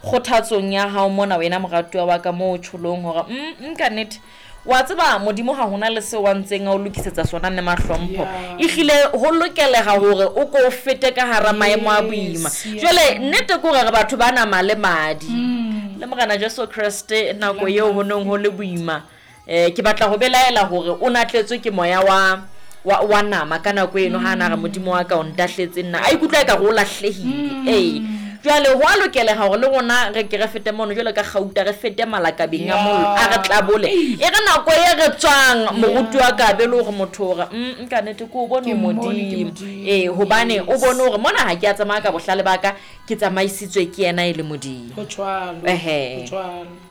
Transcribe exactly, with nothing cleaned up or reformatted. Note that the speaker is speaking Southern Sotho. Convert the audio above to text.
kgothatsong ya hao mona wena moratuwa wa ka mo tsholong hore mm ka nnete wa tseba modimo ha hona le se wa ntseng a o lokisetsa sona ne mahlompho ehlile ho lokeleha hore o ko fete ka hara maemo a boima jwale nnete ko re batho bana male madi le morena Jesu Kriste nako eo ho nong ho le boima eh ke batla ho belaela hore o natletswe ke moya wa wa wa nama kana ko eno ha na re modimo wa ka o ntahletse nna a ikutlwa ka go lahlehile eh jwale ho a lokeleha hore le rona re ke re fete mono jwale ka gauta re fete malakabeng a mollo a re tlabole e re nako ye re tswang moruti wa ka be le hore motho hore mm nka nete ko bone modimo eh hobane o bone hore mona ha ke a tsamaya ka bohlale baka ke tsamaisitswe ke yena ile modimo go tshwalo ehe go tshwalo